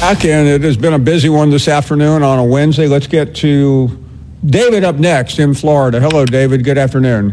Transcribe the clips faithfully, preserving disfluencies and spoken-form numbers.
back, and it has been a busy one this afternoon on a Wednesday. Let's get to David up next in Florida. Hello, David. Good afternoon.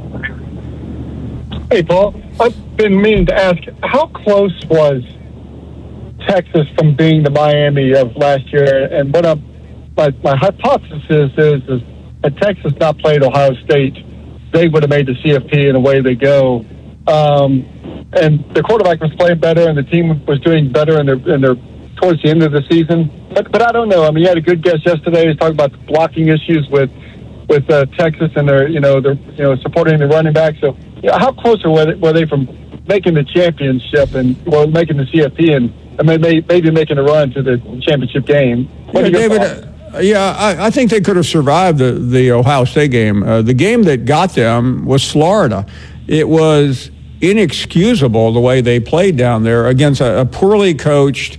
Hey, Paul. I've been meaning to ask, how close was Texas from being the Miami of last year? And what I'm, my, my hypothesis is, is had Texas not played Ohio State, they would have made the C F P, and away they go. Um, and the quarterback was playing better, and the team was doing better in their, in their towards the end of the season. But but I don't know. I mean, you had a good guest yesterday. He was talking about the blocking issues with with uh, Texas, and their you know they're you know supporting the running back. So you know, how close were they, were they from making the championship and well making the C F P and I mean maybe, maybe making a run to the championship game? What yeah, David. Uh, yeah, I, I think they could have survived the the Ohio State game. Uh, the game that got them was Florida. It was inexcusable the way they played down there against a, a poorly coached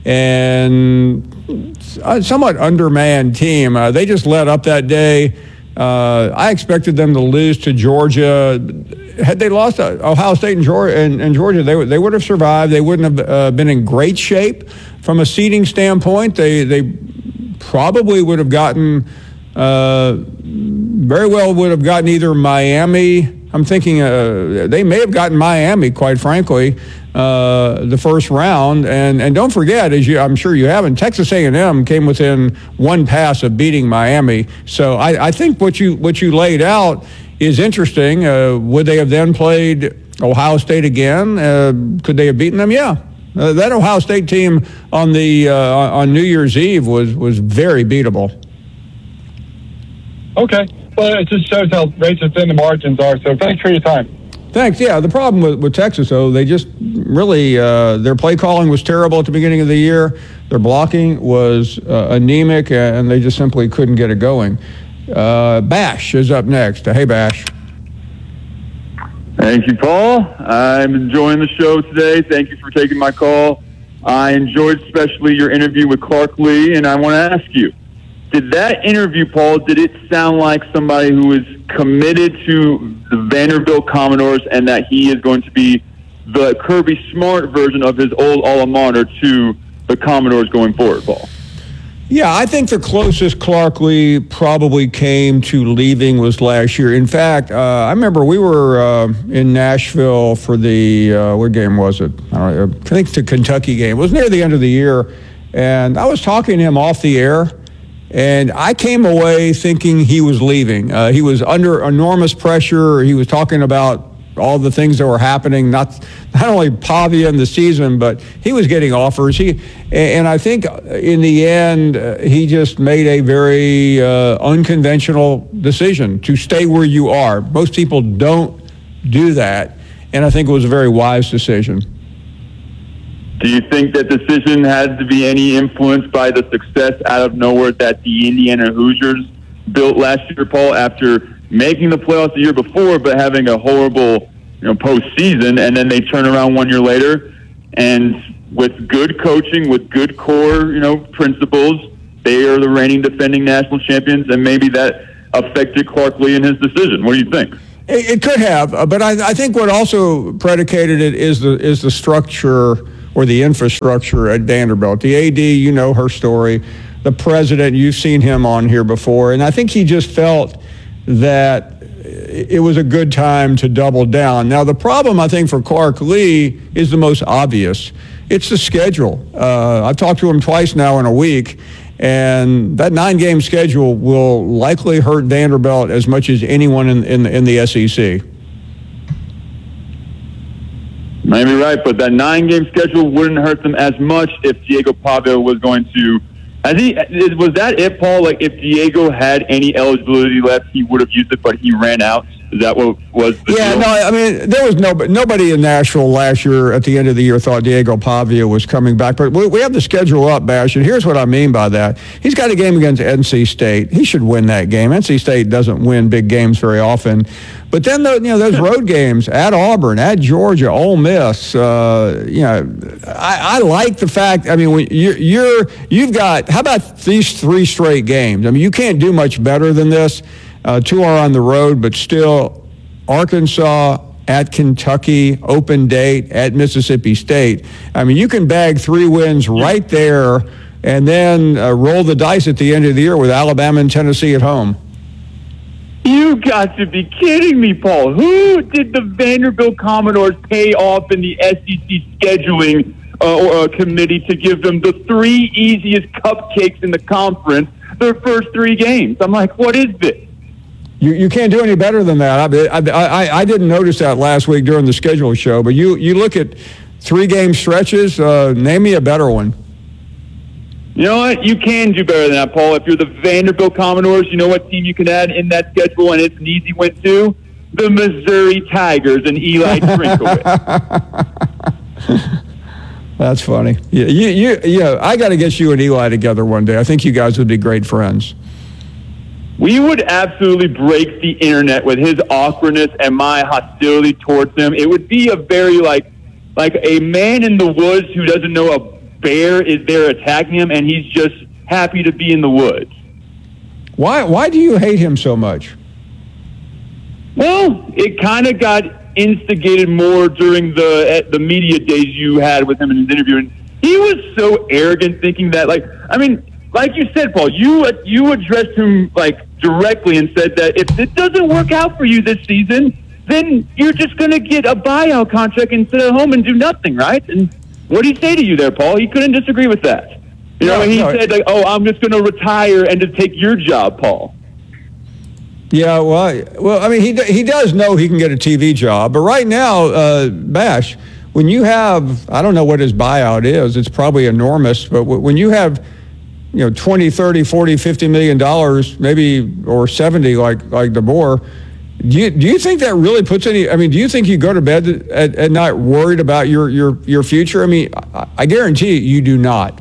and somewhat undermanned team. Uh, they just let up that day. Uh, I expected them to lose to Georgia. Had they lost to Ohio State and Georgia, and, and Georgia they, they would have survived. They wouldn't have uh, been in great shape from a seeding standpoint. They they probably would have gotten, uh, very well would have gotten either Miami. I'm thinking uh, they may have gotten Miami, quite frankly, uh, the first round. And, and don't forget, as you, I'm sure you haven't, Texas A and M came within one pass of beating Miami. So I, I think what you what you laid out is interesting. Uh, would they have then played Ohio State again? Uh, could they have beaten them? Yeah. Uh, that Ohio State team on the uh, on New Year's Eve was was very beatable. Okay. Well, it just shows how racist thin the margins are. So thanks for your time. Thanks. Yeah, the problem with, with Texas, though, they just really, uh, their play calling was terrible at the beginning of the year. Their blocking was uh, anemic, and they just simply couldn't get it going. Uh, Bash is up next. Hey, Bash. Thank you, Paul. I'm enjoying the show today. Thank you for taking my call. I enjoyed especially your interview with Clark Lea, and I want to ask you, did that interview, Paul, did it sound like somebody who is committed to the Vanderbilt Commodores and that he is going to be the Kirby Smart version of his old alma mater to the Commodores going forward, Paul? Yeah, I think the closest Clark Lea probably came to leaving was last year. In fact, uh, I remember we were uh, in Nashville for the, uh, what game was it? I, don't know, I think it's the Kentucky game. It was near the end of the year, and I was talking to him off the air, and I came away thinking he was leaving. Uh, he was under enormous pressure. He was talking about all the things that were happening, not not only Pavia in the season, but he was getting offers. He and I think in the end, uh, he just made a very uh, unconventional decision to stay where you are. Most people don't do that, and I think it was a very wise decision. Do you think that decision had to be any influenced by the success out of nowhere that the Indiana Hoosiers built last year, Paul, after making the playoffs the year before but having a horrible, you know, postseason, and then they turn around one year later, and with good coaching, with good core, you know, principles, they are the reigning defending national champions, and maybe that affected Clark Lea in his decision. What do you think? It, it could have, but I, I think what also predicated it is the is the structure or the infrastructure at Vanderbilt. The A D, you know her story. The president, you've seen him on here before, and I think he just felt that it was a good time to double down. Now, the problem, I think, for Clark Lea is the most obvious. It's the schedule. Uh, I've talked to him twice now in a week, and that nine-game schedule will likely hurt Vanderbilt as much as anyone in, in, in the S E C. Maybe right, but that nine-game schedule wouldn't hurt them as much if Diego Pavia was going to. Has he? Was that it, Paul? Like, if Diego had any eligibility left, he would have used it, but he ran out. Is that what was the Yeah, deal? no, I mean, there was no, nobody in Nashville last year at the end of the year thought Diego Pavia was coming back. But we, we have the schedule up, Bash, and here's what I mean by that. He's got a game against N C State. He should win that game. N C State doesn't win big games very often. But then, the, you know, those road games at Auburn, at Georgia, Ole Miss, uh, you know, I, I like the fact, I mean, when you're, you're, you've got, how about these three straight games? I mean, you can't do much better than this. Uh, two are on the road, but still Arkansas, at Kentucky, open date, at Mississippi State. I mean, you can bag three wins right there and then uh, roll the dice at the end of the year with Alabama and Tennessee at home. You got to be kidding me, Paul. Who did the Vanderbilt Commodores pay off in the S E C scheduling uh, or, uh, committee to give them the three easiest cupcakes in the conference their first three games? I'm like, what is this? You you can't do any better than that. I, I, I didn't notice that last week during the schedule show, but you, you look at three-game stretches, uh, name me a better one. You know what? You can do better than that, Paul. If you're the Vanderbilt Commodores, you know what team you can add in that schedule, and it's an easy win too? The Missouri Tigers and Eli Trinkowitz. That's funny. Yeah, you, you, yeah. I got to get you and Eli together one day. I think you guys would be great friends. We would absolutely break the internet with his awkwardness and my hostility towards him. It would be a very like, like a man in the woods who doesn't know a bear is there attacking him, and he's just happy to be in the woods. Why? Why do you hate him so much? Well, it kind of got instigated more during the the media days you had with him in his interview, and he was so arrogant, thinking that, like, I mean, like you said, Paul, you you addressed him like directly and said that if it doesn't work out for you this season, then you're just going to get a buyout contract and sit at home and do nothing, right? And what did he say to you there, Paul? He couldn't disagree with that. You know, no, he no. said, like, oh, I'm just going to retire and just take your job, Paul. Yeah, well, well, I mean, he he does know he can get a T V job, but right now, uh, Bash, when you have, I don't know what his buyout is, it's probably enormous, but when you have, you know, twenty, thirty, forty, fifty million dollars, maybe, or seventy like like DeBoer, do you, do you think that really puts any, I mean, do you think you go to bed at, at night worried about your, your, your future? I mean, I, I guarantee you, you do not.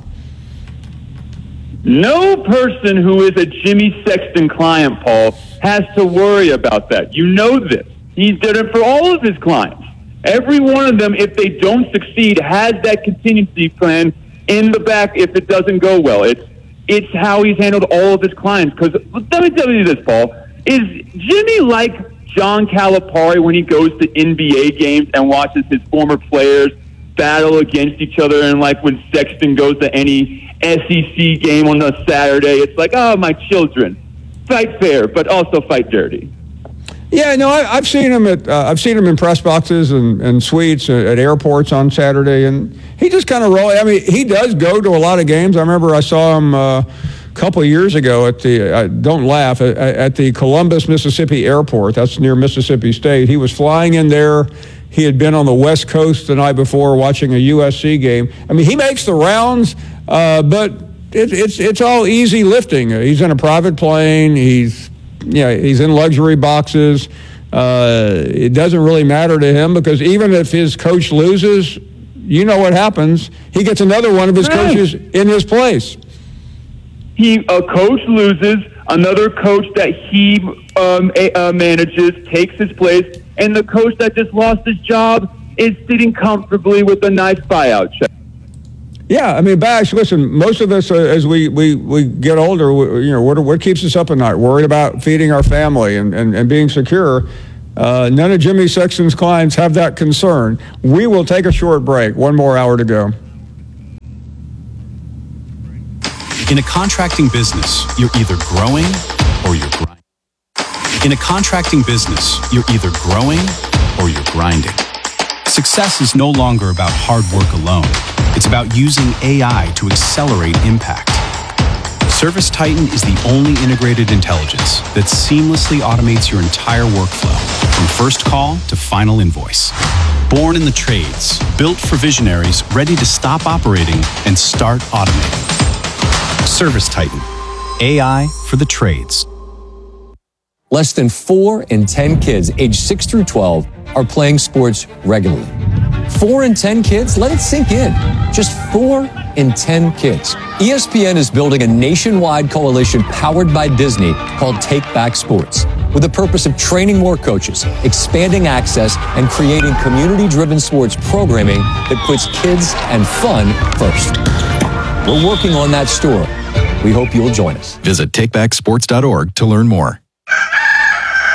No person who is a Jimmy Sexton client, Paul, has to worry about that. You know this. He's done it for all of his clients. Every one of them, if they don't succeed, has that contingency plan in the back if it doesn't go well. It's it's how he's handled all of his clients. Because let me tell you this, Paul. Is Jimmy like John Calipari when he goes to N B A games and watches his former players battle against each other, and like when Sexton goes to any S E C game on a Saturday, it's like, oh, my children, fight fair, but also fight dirty. Yeah, no, I, I've seen him at uh, I've seen him in press boxes and, and suites at, at airports on Saturday, and he just kind of roll. I mean, he does go to a lot of games. I remember I saw him uh, a couple of years ago at the uh, don't laugh at, at the Columbus, Mississippi airport. That's near Mississippi State. He was flying in there. He had been on the West Coast the night before watching a U S C game. I mean, he makes the rounds, uh, but it, it's it's all easy lifting. He's in a private plane. He's Yeah, he's in luxury boxes. Uh, it doesn't really matter to him because even if his coach loses, you know what happens. He gets another one of his Right. coaches in his place. He a coach loses, another coach that he um, a, uh, manages takes his place, and the coach that just lost his job is sitting comfortably with a nice buyout check. Yeah, I mean, Bash, listen, most of us, uh, as we, we, we get older, we, you know, what, what keeps us up at night? Worried about feeding our family and, and, and being secure. Uh, none of Jimmy Sexton's clients have that concern. We will take a short break. One more hour to go. In a contracting business, you're either growing or you're grinding. In a contracting business, you're either growing or you're grinding. Success is no longer about hard work alone. It's about using A I to accelerate impact. ServiceTitan is the only integrated intelligence that seamlessly automates your entire workflow, from first call to final invoice. Born in the trades, built for visionaries ready to stop operating and start automating. ServiceTitan, A I for the trades. Less than four in ten kids aged six through twelve are playing sports regularly. Four in ten kids? Let it sink in. Just four in ten kids. E S P N is building a nationwide coalition powered by Disney called Take Back Sports, with the purpose of training more coaches, expanding access, and creating community-driven sports programming that puts kids and fun first. We're working on that story. We hope you'll join us. Visit take back sports dot org to learn more.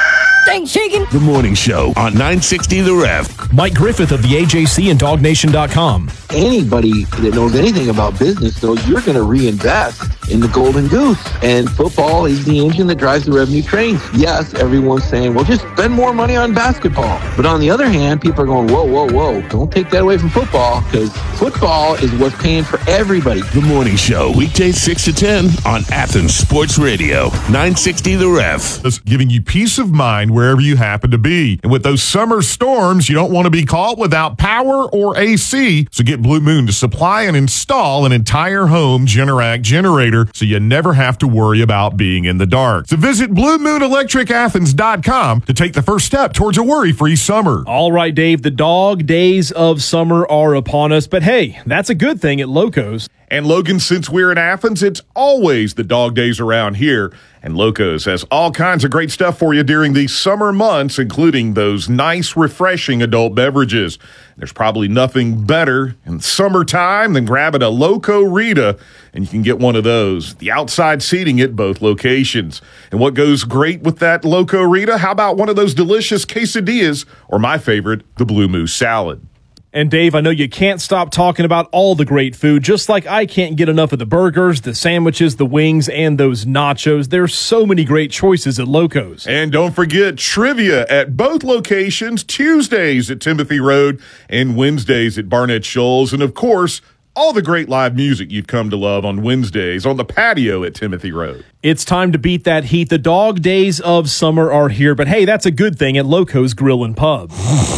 Thanks, chicken. The Morning Show on nine sixty The Ref. Mike Griffith of the A J C and dog nation dot com. Anybody that knows anything about business knows you're going to reinvest in the Golden Goose. And football is the engine that drives the revenue train. Yes, everyone's saying, well, just spend more money on basketball. But on the other hand, people are going, whoa, whoa, whoa. Don't take that away from football, because football is what's paying for everybody. The Morning Show, weekdays six to ten on Athens Sports Radio, nine sixty The Ref. That's giving you peace of mind wherever you happen to be. And with those summer storms, you don't want to be caught without power or A C. So get Blue Moon to supply and install an entire home Generac generator so you never have to worry about being in the dark. So visit blue moon electric athens dot com to take the first step towards a worry-free summer. All right, Dave, the dog days of summer are upon us, but hey, that's a good thing at Locos. And Logan, since we're in Athens, it's always the dog days around here. And Locos has all kinds of great stuff for you during these summer months, including those nice, refreshing adult beverages. There's probably nothing better in summertime than grabbing a Loco Rita, and you can get one of those. The outside seating at both locations. And what goes great with that Loco Rita? How about one of those delicious quesadillas, or my favorite, the Blue Moose salad? And Dave, I know you can't stop talking about all the great food, just like I can't get enough of the burgers, the sandwiches, the wings, and those nachos. There's so many great choices at Locos. And don't forget trivia at both locations, Tuesdays at Timothy Road and Wednesdays at Barnett Shoals. And, of course, all the great live music you've come to love on Wednesdays on the patio at Timothy Road. It's time to beat that heat. The dog days of summer are here, but hey, that's a good thing at Locos Grill and Pub.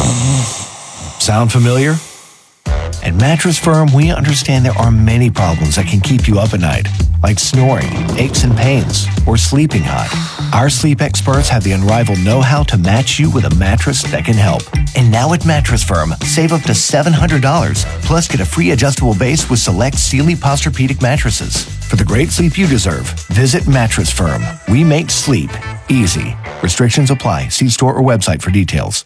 Sound familiar? At Mattress Firm, we understand there are many problems that can keep you up at night, like snoring, aches and pains, or sleeping hot. Our sleep experts have the unrivaled know-how to match you with a mattress that can help. And now at Mattress Firm, save up to seven hundred dollars, plus get a free adjustable base with select Sealy Posturepedic mattresses. For the great sleep you deserve, visit Mattress Firm. We make sleep easy. Restrictions apply. See store or website for details.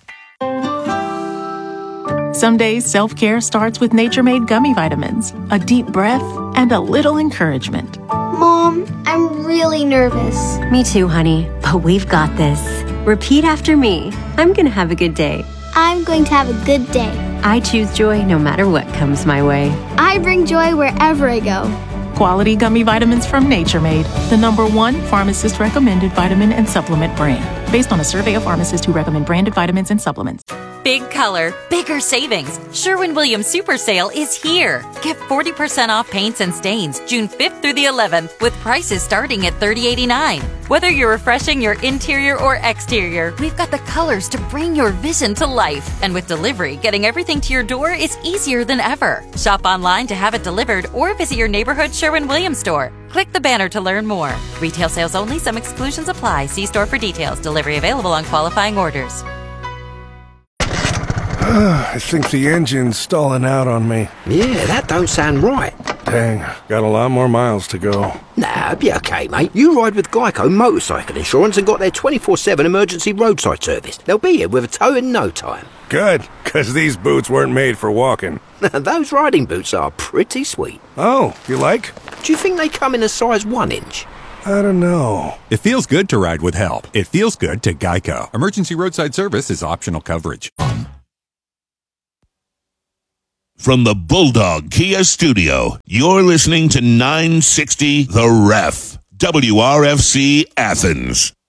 Some days, self-care starts with Nature Made gummy vitamins, a deep breath, and a little encouragement. Mom, I'm really nervous. Me too, honey, but we've got this. Repeat after me. I'm going to have a good day. I'm going to have a good day. I choose joy no matter what comes my way. I bring joy wherever I go. Quality gummy vitamins from Nature Made, the number one pharmacist-recommended vitamin and supplement brand, based on a survey of pharmacists who recommend branded vitamins and supplements. Big color, bigger savings. Sherwin-Williams Super Sale is here. Get forty percent off paints and stains June fifth through the eleventh with prices starting at thirty eighty-nine. Whether you're refreshing your interior or exterior, we've got the colors to bring your vision to life. And with delivery, getting everything to your door is easier than ever. Shop online to have it delivered or visit your neighborhood Sherwin-Williams store. Click the banner to learn more. Retail sales only. Some exclusions apply. See store for details. Delivery available on qualifying orders. I think the engine's stalling out on me. Yeah, that don't sound right. Dang, got a lot more miles to go. Nah, be okay, mate. You ride with Geico Motorcycle Insurance and got their twenty-four seven emergency roadside service. They'll be here with a tow in no time. Good, because these boots weren't made for walking. Those riding boots are pretty sweet. Oh, you like? Do you think they come in a size one inch? I don't know. It feels good to ride with help. It feels good to Geico. Emergency roadside service is optional coverage. From the Bulldog Kia Studio, you're listening to nine sixty The Ref, W R F C Athens.